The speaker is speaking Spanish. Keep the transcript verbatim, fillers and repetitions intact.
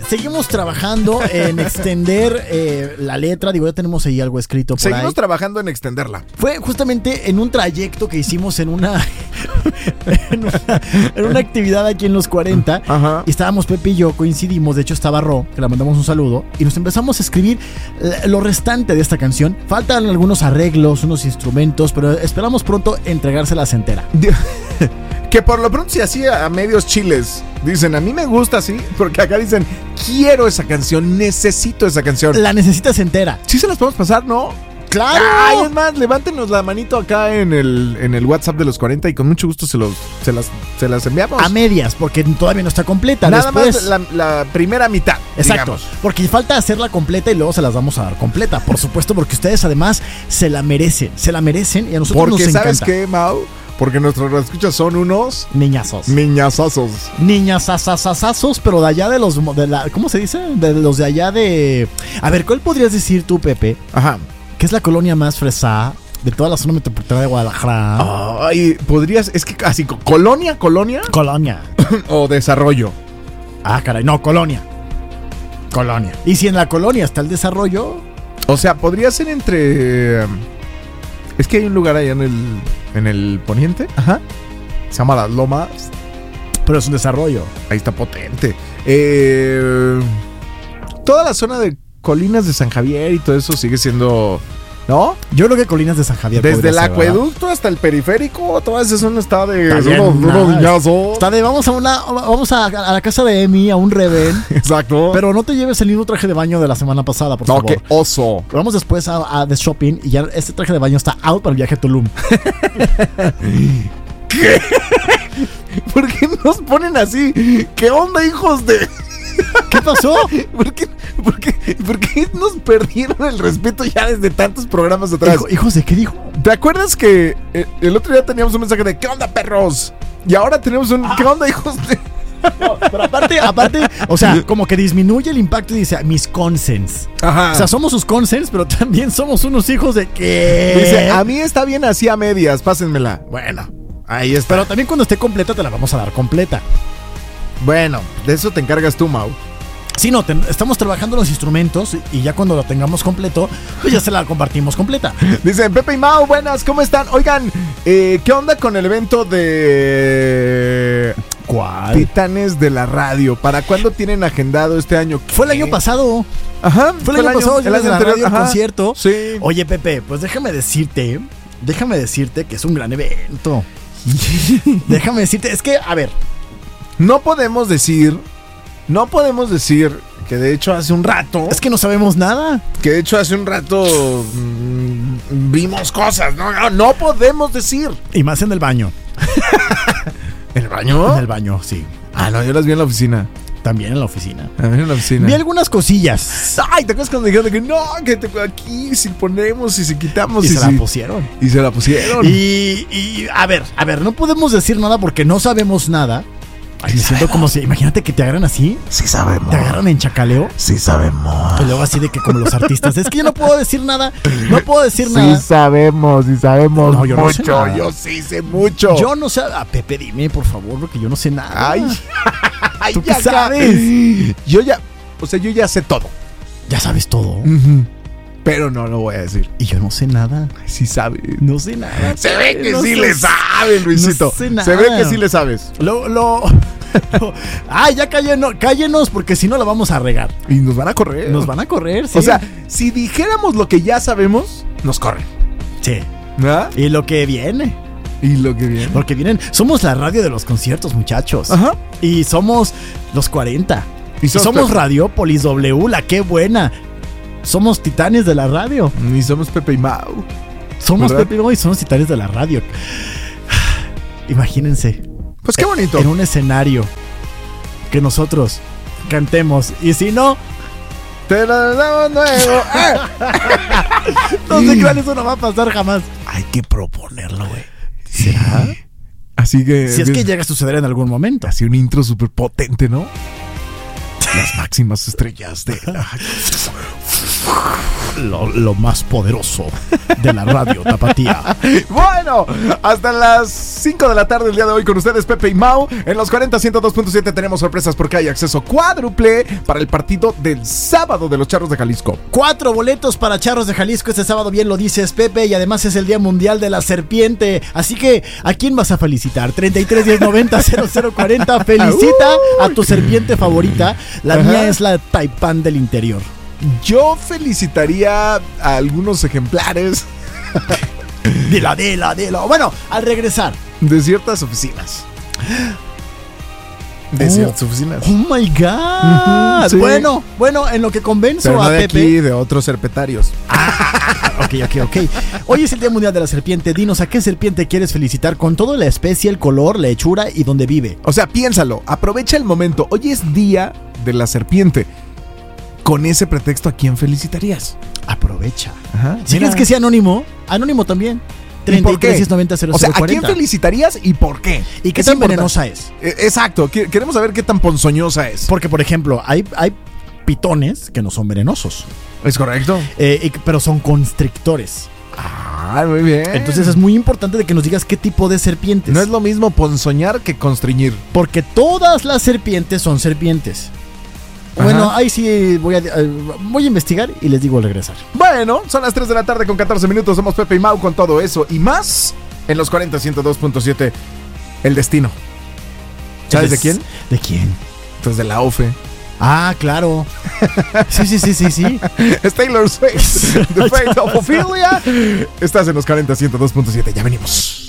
seguimos trabajando en extender eh, la letra. Digo, ya tenemos ahí algo escrito por Seguimos ahí. trabajando en extenderla. Fue justamente en un trayecto que hicimos en una, en una en una actividad aquí en los cuarenta. Ajá. Y estábamos Pepe y yo, coincidimos. De hecho estaba Ro, que le mandamos un saludo. Y nos empezamos a escribir lo restante de esta canción. Faltan algunos arreglos, unos instrumentos, pero esperamos pronto entregárselas entera. Que por lo pronto se hacía a medios chiles. Dicen, a mí me gusta así, porque acá dicen, quiero esa canción, necesito esa canción. La necesitas entera. Sí se las podemos pasar, ¿no? ¡Claro! Ay, es más, levántenos la manito acá en el, en el WhatsApp de los cuarenta y con mucho gusto se, los, se, las, se las enviamos. A medias, porque todavía no está completa. Nada Después, más la, la primera mitad. Exacto, digamos. porque falta hacerla completa y luego se las vamos a dar completa. Por supuesto, porque ustedes además se la merecen. Se la merecen y a nosotros Porque nos encanta. ¿sabes qué, Mau? Porque nuestros escuchas son unos Niñazos. niñazazos. Niñazazazazos, pero de allá de los... De la, ¿cómo se dice? De los de allá de... A ver, ¿cuál podrías decir tú, Pepe? Ajá. Que es la colonia más fresada de toda la zona metropolitana de Guadalajara. Ay, podrías... Es que así, ¿colonia, colonia? Colonia. ¿O desarrollo? Ah, caray, no, colonia. Colonia. Y si en la colonia está el desarrollo... O sea, podría ser entre... Es que hay un lugar allá en el, en el poniente. Ajá. Se llama Las Lomas. Pero es un desarrollo. Ahí está potente. Eh, toda la zona de colinas de San Javier y todo eso sigue siendo... ¿No? Yo creo que Colinas de San Javier. Desde el ser, acueducto ¿verdad? Hasta el periférico. Toda esa zona está de... Está bien, unos, nada, unos niñazos. Está de vamos a una vamos a, a la casa de Emi, a un Reven. Exacto. Pero no te lleves el mismo traje de baño de la semana pasada, por no, favor. qué oso. Vamos después a, a The Shopping y ya este traje de baño está out para el viaje a Tulum. ¿Qué? ¿Por qué nos ponen así? ¿Qué onda, hijos de...? ¿Qué pasó? ¿Por qué, por, qué, ¿Por qué nos perdieron el respeto ya desde tantos programas atrás? Hijo, hijos de qué dijo. ¿Te acuerdas que el otro día teníamos un mensaje de ¿qué onda, perros? Y ahora tenemos un ¿qué onda, hijos de...? No, pero aparte, aparte, o sea, como que disminuye el impacto y dice mis consens. Ajá. O sea, somos sus consens, pero también somos unos hijos de que... Dice, a mí está bien así a medias, pásenmela. Bueno, ahí está. Pero también cuando esté completa te la vamos a dar completa. Bueno, de eso te encargas tú, Mau. Sí, no, te, estamos trabajando los instrumentos y ya cuando lo tengamos completo, pues ya se la compartimos completa. Dicen, Pepe y Mau, buenas, ¿cómo están? Oigan, eh, ¿qué onda con el evento de... ¿Cuál? Titanes de la Radio? ¿Para cuándo tienen agendado este año? ¿Qué? Fue el año pasado. Ajá, Fue el año pasado, el año de la anterior, radio, el ajá. concierto. Sí. Oye, Pepe, pues déjame decirte, déjame decirte que es un gran evento. Déjame decirte, es que, a ver, No podemos decir, no podemos decir que de hecho hace un rato, es que no sabemos nada. que de hecho hace un rato mmm, vimos cosas, no, no, no podemos decir. Y más en el baño. ¿En el baño? En el baño, sí. Ah, no, yo las vi en la oficina. También en la oficina. A ver, en la oficina. Vi algunas cosillas. Ay, ¿te acuerdas cuando dijeron que no, que te, aquí si ponemos y si quitamos Y y, se si, la pusieron. y se la pusieron? Y, y, a ver, a ver, no podemos decir nada porque no sabemos nada. Ay, me siento como si, imagínate que te agarran así, Sí sabemos. te agarran en chacaleo. Sí sabemos. Y luego así de que como los artistas, es que yo no puedo decir nada, no puedo decir Sí nada. sabemos, sí sabemos No, yo no sé mucho. nada. Yo sí sé mucho. Yo no sé, a Pepe dime por favor, porque yo no sé nada. Ay, ay, ¿Tú qué ya sabes? Yo ya, o sea, yo ya sé todo. Ya sabes todo. Pero no lo voy a decir. Y yo no sé nada. Sí sabes. No sé nada. Se ve que No sí sé- le sabes, Luisito. no sé nada. Se ve que sí le sabes. Lo, lo, lo- Ay, ya cállenos, cállenos, porque si no la vamos a regar. Y nos van a correr. Nos van a correr, sí. O sea, si dijéramos lo que ya sabemos, nos corren. sí. ¿Verdad? Y lo que viene. Y lo que viene. Porque vienen. Somos la radio de los conciertos, muchachos. Ajá. Y somos los cuarenta. Y Y sos somos Pepe. Radiopolis W, la qué buena. Somos titanes de la radio. Y somos Pepe y Mau. Somos ¿Verdad? Pepe y somos titanes de la radio. Imagínense. Pues qué bonito. En un escenario que nosotros cantemos. Y si no, Te lo damos nuevo. no sé qué eso no va a pasar jamás. Hay que proponerlo, güey. ¿Será? Así que. Si es que llega a suceder en algún momento. Así un intro súper potente, ¿no? Las máximas estrellas de... Lo, lo más poderoso de la radio tapatía. Bueno, hasta las cinco de la tarde el día de hoy con ustedes Pepe y Mau. En los cuarenta, ciento dos punto siete tenemos sorpresas porque hay acceso cuádruple para el partido del sábado de los Charros de Jalisco. Cuatro boletos para Charros de Jalisco este sábado, bien lo dices, Pepe, y además es el Día Mundial de la Serpiente. Así que, ¿a quién vas a felicitar? treinta y tres, diez, noventa, cero cero cuarenta. Felicita a tu serpiente favorita. La Ajá. mía es la Taipán del interior. Yo felicitaría a algunos ejemplares Dila, dila, dila. Bueno, al regresar. de ciertas oficinas. De Oh. ciertas oficinas. Oh my God. Ujú, sí. Bueno, bueno, en lo que convenzo Pero no a de Pepe. aquí, de otros serpetarios. Ok, ok, ok. Hoy es el Día Mundial de la Serpiente. Dinos, ¿a qué serpiente quieres felicitar con toda la especie, el color, la hechura y dónde vive? O sea, piénsalo, aprovecha el momento. Hoy es Día de la Serpiente. Con ese pretexto, ¿a quién felicitarías? Aprovecha. Ajá. Si Mira. quieres que sea anónimo, anónimo también. ¿Y por qué? treinta y tres, diez, noventa, cero O sea, cero ¿a quién cuarenta. felicitarías y por qué? ¿Y qué Es tan importante. venenosa es? Eh, Exacto, que- queremos saber qué tan ponzoñosa es. Porque, por ejemplo, hay, hay pitones que no son venenosos, ¿Es correcto? eh, y- pero son constrictores. Ah, muy bien. Entonces es muy importante de que nos digas qué tipo de serpientes. No es lo mismo ponzoñar que constriñir. Porque todas las serpientes son serpientes. Ajá. Bueno, ahí sí voy a, eh, voy a investigar y les digo al regresar. Bueno, son las tres de la tarde con catorce minutos. Somos Pepe y Mau con todo eso y más en los cuarenta, ciento dos punto siete. El destino. ¿Sabes de quién? ¿De quién? Pues de la O F E. Ah, claro. Sí, sí, sí, sí, sí. Es Taylor Swift. The Fate of Ophelia. Estás en los cuarenta, ciento dos punto siete. Ya venimos.